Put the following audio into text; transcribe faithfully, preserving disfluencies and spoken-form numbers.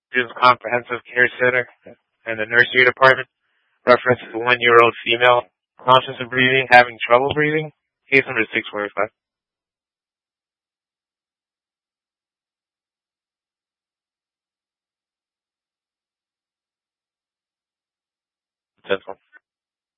Duke's Comprehensive Care Center and the nursery department references a one-year-old female conscious of breathing, having trouble breathing. Case number six forty-five. That's one.